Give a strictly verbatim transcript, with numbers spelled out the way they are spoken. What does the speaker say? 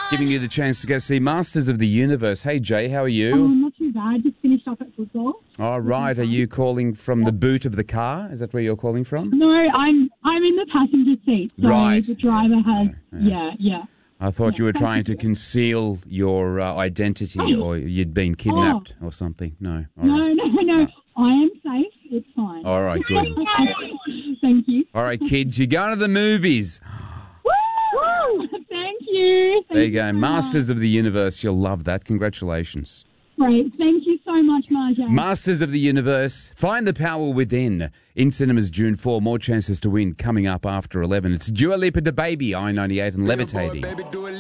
giving you the chance to go see Masters of the Universe. Hey, Jay, how are Oh, you? not too bad. Just finished up at football. All right. Are you calling from the boot of the car? Is that where you're calling from? No, I'm I'm in the passenger seat. So Right. the driver has, yeah, yeah. I thought you were trying to conceal your uh, identity or you'd been kidnapped or something. No. All No, right. no, no. I am safe. It's fine. All right, good. Thank you. All right, kids, you're going to the movies. Woo! Thank you. Thank There you go. so Masters of the Universe. You'll love that. Congratulations. much. Great. Thank you so much, Marja. Masters of the Universe. Find the power within. In cinemas June fourth. More chances to win coming up after eleven. It's Dua Lipa, DaBaby, I ninety-eight and Levitating.